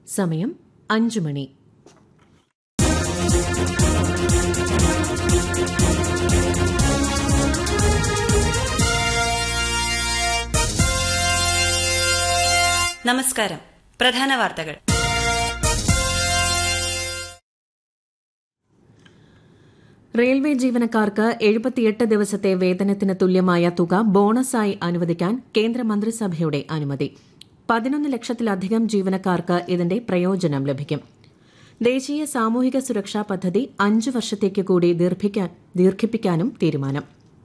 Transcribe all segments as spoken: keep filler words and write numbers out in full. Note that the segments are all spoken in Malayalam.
സമയം അഞ്ചു മണി. നമസ്കാരം. പ്രധാന വാർത്തകൾ. റെയിൽവേ ജീവനക്കാർക്ക് എഴുപത്തിയെട്ട് ദിവസത്തെ വേതനത്തിന് തുല്യമായ തുക ബോണസായി അനുവദിക്കാൻ കേന്ദ്രമന്ത്രിസഭയുടെ അനുമതി. പതിനൊന്ന് ലക്ഷത്തിലധികം ജീവനക്കാർക്ക് ഇതിന്റെ പ്രയോജനം ലഭിക്കും. ദേശീയ സാമൂഹിക സുരക്ഷാ പദ്ധതി അഞ്ചു വർഷത്തേക്ക് കൂടി ദീർഘിപ്പിക്കാനും തീരുമാനം.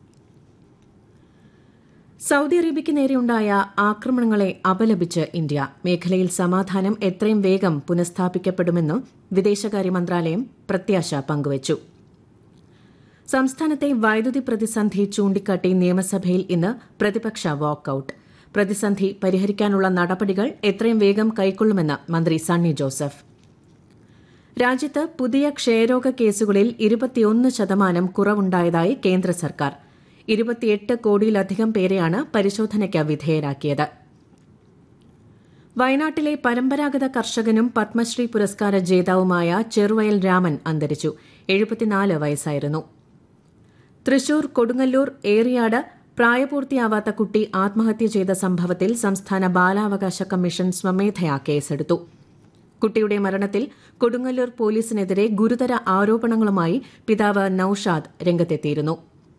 സൌദി അറേബ്യയ്ക്ക് നേരെയുണ്ടായ ആക്രമണങ്ങളെ അപലപിച്ച് ഇന്ത്യ. മേഖലയിൽ സമാധാനം എത്രയും വേഗം പുനഃസ്ഥാപിക്കപ്പെടുമെന്ന് വിദേശകാര്യ മന്ത്രാലയം പ്രത്യാശ പങ്കുവച്ചു. സംസ്ഥാനത്തെ വൈദ്യുതി പ്രതിസന്ധി ചൂണ്ടിക്കാട്ടി നിയമസഭയിൽ ഇന്ന് പ്രതിപക്ഷ വാക്കൌട്ട്. പ്രതിസന്ധി പരിഹരിക്കാനുള്ള നടപടികൾ എത്രയും വേഗം കൈക്കൊള്ളുമെന്ന് മന്ത്രി സണ്ണി ജോസഫ്. രാജ്യത്ത് പുതിയ ക്ഷയരോഗ കേസുകളിൽ ഇരുപത്തിയൊന്ന് ശതമാനം കുറവുണ്ടായതായി കേന്ദ്ര സർക്കാർ. ഇരുപത്തിയെട്ട് കോടിയിലധികം പേരെയാണ് പരിശോധനയ്ക്ക് വിധേയരാക്കിയത്. വയനാട്ടിലെ പരമ്പരാഗത കർഷകനും പത്മശ്രീ പുരസ്കാര ജേതാവുമായ ചെറുവയൽ രാമൻ അന്തരിച്ചു. എഴുപത്തിനാല് വയസ്സായിരുന്നു. തൃശൂർ കൊടുങ്ങല്ലൂർ ഏറിയാട് പ്രായപൂർത്തിയാവാത്ത കുട്ടി ആത്മഹത്യ ചെയ്ത സംഭവത്തിൽ സംസ്ഥാന ബാലാവകാശ കമ്മീഷൻ സ്വമേധയാ കേസെടുത്തു. കുട്ടിയുടെ മരണത്തിൽ കൊടുങ്ങല്ലൂർ പോലീസിനെതിരെ ഗുരുതര ആരോപണങ്ങളുമായി പിതാവ് നൌഷാദ് രംഗത്തെത്തിയിരുന്നു.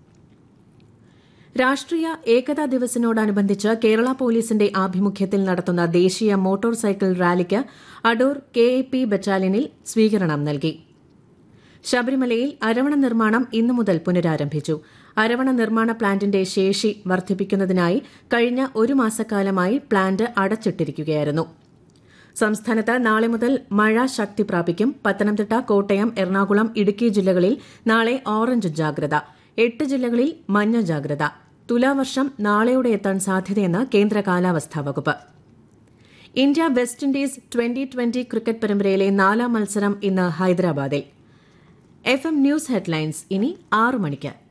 രാഷ്ട്രീയ ഏകതാ ദിവസിനോടനുബന്ധിച്ച് കേരള പോലീസിന്റെ ആഭിമുഖ്യത്തിൽ നടത്തുന്ന ദേശീയ മോട്ടോർ സൈക്കിൾ റാലിക്ക് അടൂർ കെ എ പി ബറ്റാലിയനിൽ സ്വീകരണം നൽകി. ശബരിമലയിൽ അരവണ നിർമ്മാണം ഇന്നു മുതൽ പുനരാരംഭിച്ചു. അരവണ നിർമ്മാണ പ്ലാന്റിന്റെ ശേഷി വർദ്ധിപ്പിക്കുന്നതിനായി കഴിഞ്ഞ ഒരു മാസക്കാലമായി പ്ലാന്റ് അടച്ചിട്ടിരിക്കുകയായിരുന്നു. സംസ്ഥാനത്ത് നാളെ മുതൽ മഴ ശക്തി പ്രാപിക്കും. പത്തനംതിട്ട, കോട്ടയം, എറണാകുളം, ഇടുക്കി ജില്ലകളിൽ നാളെ ഓറഞ്ച് ജാഗ്രത. എട്ട് ജില്ലകളിൽ മഞ്ഞ ജാഗ്രത. തുലാവർഷം നാളെയോടെ എത്താൻ സാധ്യതയെന്ന് കേന്ദ്ര കാലാവസ്ഥാ വകുപ്പ്. India west Indies twenty twenty cricket പരമ്പരയിലെ നാലാം മത്സരം ഇന്ന് ഹൈദരാബാദിൽ. എഫ് എം ന്യൂസ് ഹെഡ്ലൈൻസ് ഇനി ആറു മണിക്ക്.